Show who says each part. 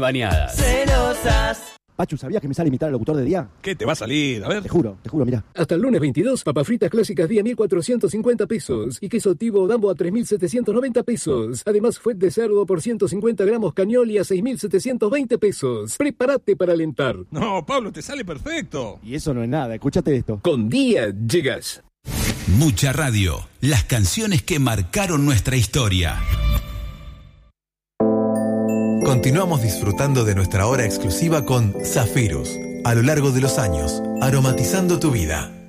Speaker 1: Bañadas.
Speaker 2: Celosas.
Speaker 3: Pachu, ¿sabías que me sale imitar al locutor de día?
Speaker 4: ¿Qué te va a salir? A ver.
Speaker 3: Te juro, mirá.
Speaker 5: Hasta el lunes 22, papas fritas clásicas día 1.450 pesos. Y queso Tivo Dambo a 3.790 pesos. Además, fuet de cerdo por 150 gramos Cañoli a 6.720 pesos. Prepárate para alentar.
Speaker 4: No, Pablo, te sale perfecto.
Speaker 3: Y eso no es nada, escúchate esto.
Speaker 5: Con Día llegas.
Speaker 6: Mucha radio. Las canciones que marcaron nuestra historia.
Speaker 7: Continuamos disfrutando de nuestra hora exclusiva con Zafirus. A lo largo de los años, aromatizando tu vida.